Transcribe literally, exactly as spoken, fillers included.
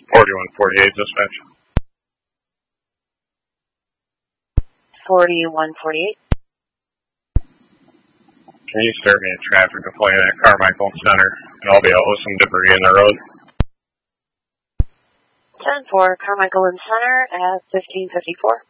forty-one forty-eight, dispatch. forty-one forty-eight. Can you start me a traffic complaint at Carmichael Center? And I'll be out with some debris in the road. ten four, Carmichael and Center at fifteen fifty-four.